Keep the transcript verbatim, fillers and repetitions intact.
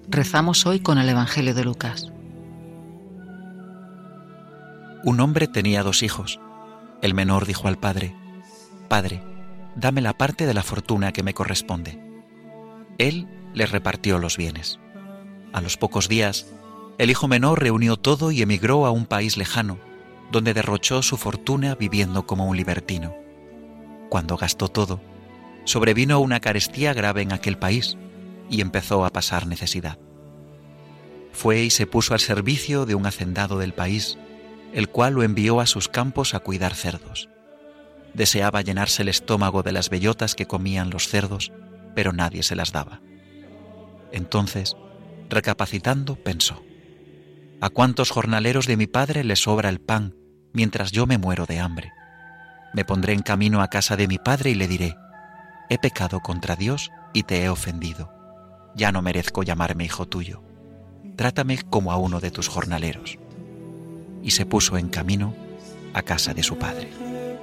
Rezamos hoy con el Evangelio de Lucas. Un hombre tenía dos hijos. El menor dijo al padre: «Padre, dame la parte de la fortuna que me corresponde». Él les repartió los bienes. A los pocos días, el hijo menor reunió todo y emigró a un país lejano, donde derrochó su fortuna viviendo como un libertino. Cuando gastó todo, sobrevino una carestía grave en aquel país y empezó a pasar necesidad. Fue y se puso al servicio de un hacendado del país, el cual lo envió a sus campos a cuidar cerdos. Deseaba llenarse el estómago de las bellotas que comían los cerdos, pero nadie se las daba. Entonces, recapacitando, pensó: ¿a cuántos jornaleros de mi padre les sobra el pan mientras yo me muero de hambre? Me pondré en camino a casa de mi padre y le diré: he pecado contra Dios y te he ofendido. Ya no merezco llamarme hijo tuyo. Trátame como a uno de tus jornaleros. Y se puso en camino a casa de su padre.